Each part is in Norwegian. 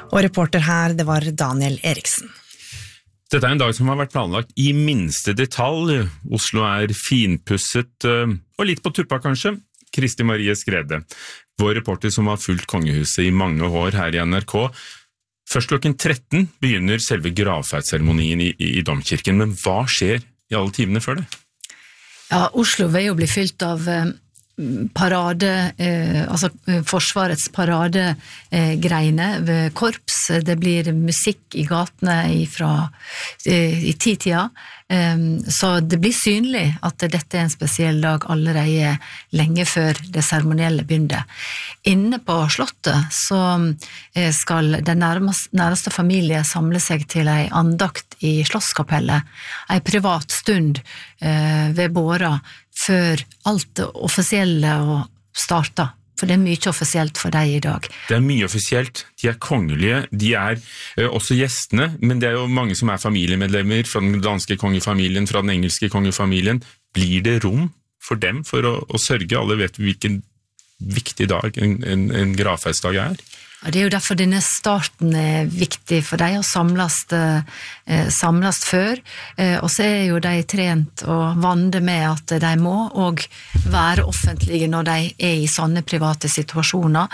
Og reporter her, det var Daniel Eriksen. Dette en dag som har vært planlagt i minste detalj. Oslo finpusset, og litt på tuppa kanskje. Kristi Marie Skrede, vår reporter som har fulgt kongehuset i mange år her i NRK. Først klokken 13 begynner selve gravferdsseremonien i domkirken, men hva skjer i alle timene før det? Ja, Oslo vil jo bli fylt av parade, altså forsvarets paradegreine ved korps. Det blir musikk i gatene i 10-tida, så det blir synlig at dette en spesiell dag allerede lenge før det seremonielle begynner. Inne på slottet så skal den nærmeste familie samle seg til en andakt i Slottskapellet, en privat stund ved båra før alt det offisielle starter. For det mye offisielt for deg i dag. Det mye offisielt. De kongelige, de også gjestene, men det jo mange som familiemedlemmer fra den danske kongefamilien, fra den engelske kongefamilien. Blir det rom for dem for å sørge? Alle vet hvilken viktig dag en gravferdsdag Ja, det jo derfor denne starten viktig for deg å samles før, og så jo de trent og vande med at de må og være offentlige når de i sånne private situasjoner.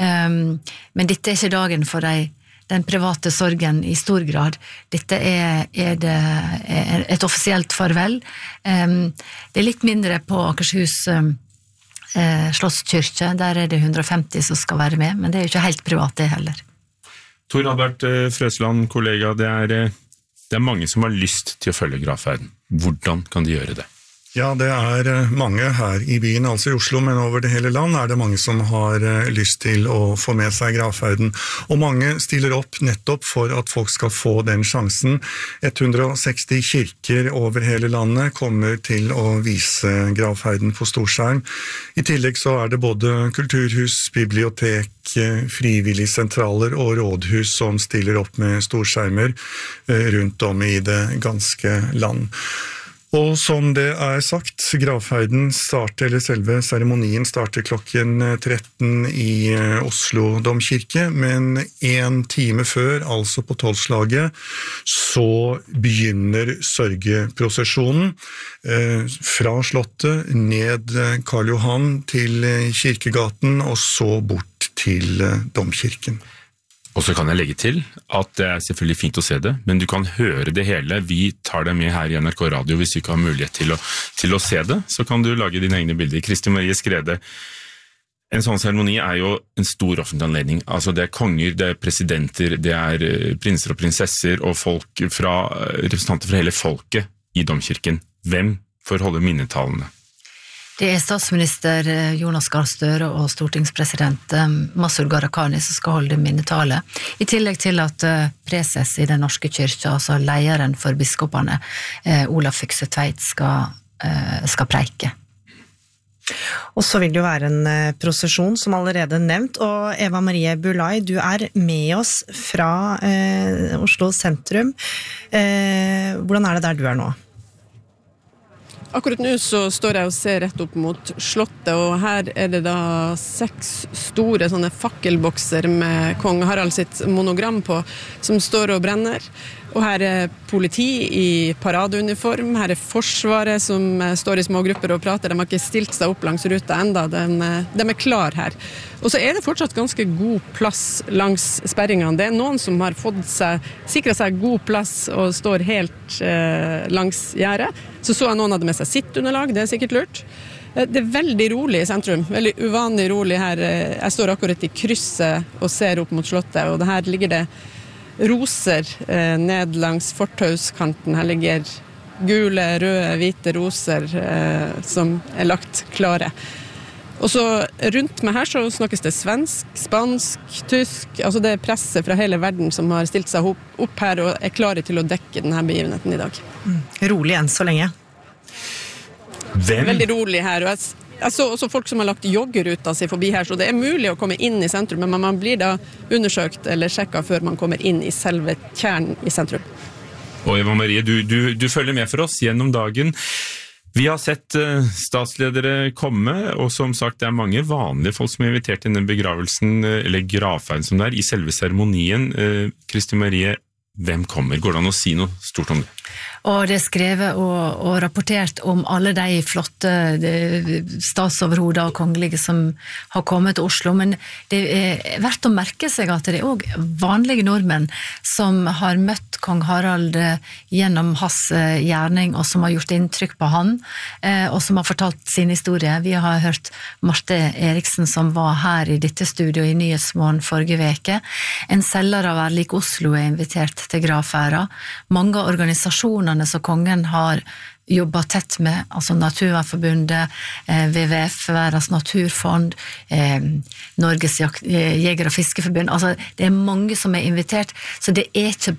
Men dette ikke dagen for den private sorgen i stor grad. Dette det et offisielt farvel. Det litt mindre på Akershus Slottskirke, der det 150 som skal være med, men det jo ikke helt privat det heller. Tor Albert Frøsland, kollega, det mange som har lyst til å følge gravferden. Hvordan kan de gjøre det? Ja, det mange her i byen, altså i Oslo, men over det hele land det mange som har lyst til å få med seg gravferden. Og mange stiller opp nettopp for at folk skal få den sjansen. 160 kirker over hele landet kommer til å vise gravferden på storskjerm. I tillegg så det både kulturhus, bibliotek, frivilligsentraler og rådhus som stiller opp med storskjermer rundt om i det ganske land. Og som det sagt, gravferden eller selve seremonien starter klokken 13 i Oslo domkirke, men 1 time før, altså på 12-slaget, så begynner sørgeprosesjonen fra slottet ned Karl Johan til Kirkegaten og så bort til domkirken. Og så kan jeg legge til at det selvfølgelig fint å se det, men du kan høre det hele. Vi tar det med her i NRK Radio hvis du ikke har mulighet til å se det. Så kan du lage dine egne bilder. Kristi Marie Skrede, en sånn seremoni jo en stor offentlig anledning. Altså det konger, det presidenter, det prinser og prinsesser og folk representanter fra hele folket i domkirken. Hvem får holde minnetalene? Det statsminister Jonas Gahr Støre og stortingspresident Masud Gharahkhani som skal holde minnetale, i tillegg til at preses i den norske kirka, altså lederen for biskopene, Olaf Fykse Tveit, skal preike. Og så vil det jo være en prosesjon som allerede nevnt, og Eva Marie Bulai, du med oss fra Oslo sentrum. Hvordan det der du nå? Akkurat nå så står jeg og ser rett opp mot slottet, og her det da 6 store sånne fakkelbokser med kong Harald sitt monogram på, som står og brenner. Og her politi i paradeuniform, her forsvaret som står i små grupper og prater. De har ikke stilt seg opp langs ruta enda, de klar her. Og så det fortsatt ganske god plass langs sperringene. Det noen som har sikret seg god plass og står helt langs gjerdet. Så jeg noen hadde med seg sittunderlag, det sikkert lurt. Det veldig rolig i sentrum, veldig uvanlig rolig her. Jeg står akkurat i krysset og ser opp mot slottet, og her ligger det roser ned langs fortauskanten. Her ligger gule, røde, hvite roser som lagt klare. Og så rundt meg her så snakkes det svensk, spansk, tysk, altså det presset fra hele verden som har stilt seg opp her og klare til å dekke denne begivenheten i dag. Rolig enn så lenge. Veldig rolig her, og jeg så også folk som har lagt joggeruta si forbi her, så det mulig å komme inn i sentrum, men man blir da undersøkt eller sjekket før man kommer inn i selve kjernen i sentrum. Og Eva Marie, du følger med for oss gjennom dagen. Vi har sett statsledere komme, og som sagt, det er mange vanlige folk som er invitert til denne begravelsen, eller gravferden som det er, i selve seremonien. Kristi Marie, hvem kommer? Går det an å si noe stort om det? Og det er skrevet og rapportert om alle de flotte statsoverhoder og kongelige som har kommet til Oslo, men det er verdt å merke seg at det er også vanlige nordmenn som har møtt kong Harald gjennom hans gjerning, og som har gjort inntrykk på han, og som har fortalt sin historie. Vi har hørt Marte Eriksen som var her i dette studio i Nyhetsmorgen forrige veke. En selger av Erlik Oslo er invitert til gravferda. Mange av organisasjonene som kongen har jobbet tett med, altså Naturvernforbundet, WWF, Verdens naturfond, Norges Jeger- og Fiskeforbund, altså det er mange som er invitert, så det er ikke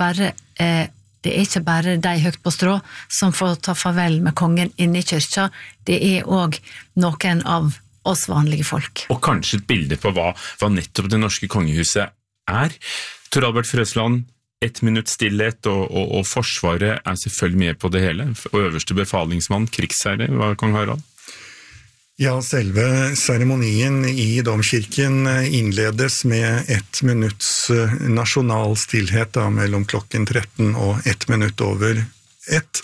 bare de høyt på strå som får ta farvel med kongen inne i kyrkja, det er også noen av oss vanlige folk. Og kanskje et bilde på hva nettopp det norske kongehuset er. Tor Albert Frøsland, 1 minutt stillhet, og forsvaret er selvfølgelig med på det hele. Og øverste befalingsmann, krigsherre, var kong Harald. Ja, selve seremonien i domkirken innledes med 1 minutts nasjonal stillhet da, mellom klokken 13 og 1 minutt over 1.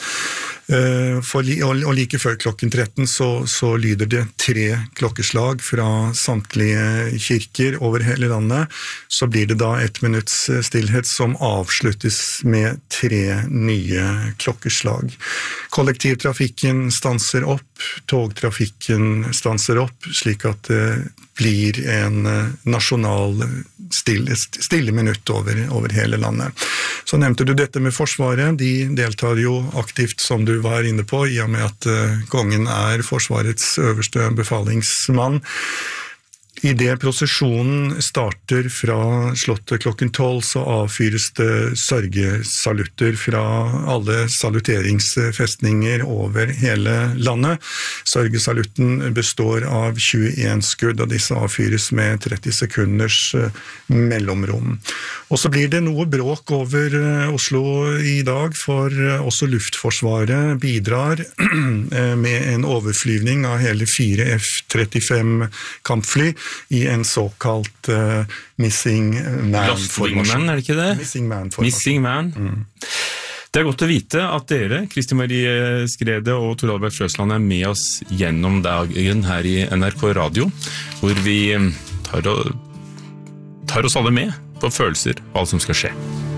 Og like før klokken 13 så lyder det 3 klokkeslag fra samtlige kirker over hele landet. Så blir det da 1 minutts stillhet som avsluttes med 3 nye klokkeslag. Kollektivtrafikken stanser opp, togtrafikken stanser opp, slik at det blir en nasjonal stille minutt over hele landet. Så nevnte du dette med Forsvaret. De deltar jo aktivt, som du var inne på, i og med at kongen er Forsvarets øverste befalingsmann. I det prosesjonen starter fra slottet klokken 12, så avfyres det sørgesalutter fra alle saluteringsfestninger over hele landet. Sørgesalutten består av 21 skudd, og disse avfyres med 30 sekunders mellomrom. Og så blir det noe bråk over Oslo i dag, for også Luftforsvaret bidrar med en overflyvning av hele 4 F-35 kampfly i en såkalt Missing Man-formasjon. Er det ikke det? Missing Man. Det er godt å vite at dere, Kristi Marie Skrede og Tor Albert Frøsland, er med oss gjennom dagen her i NRK Radio, hvor vi tar oss alle med på følelser og alt som skal skje.